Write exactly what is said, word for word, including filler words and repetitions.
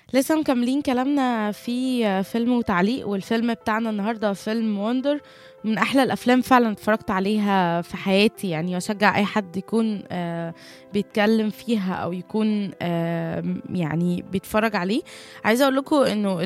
لسه مكملين كلامنا في فيلم وتعليق، والفيلم بتاعنا النهارده فيلم وندر. من احلى الافلام فعلا اتفرجت عليها في حياتي، يعني واشجع اي حد يكون آه بيتكلم فيها او يكون آه يعني بيتفرج عليه. عايزه اقول لكم انه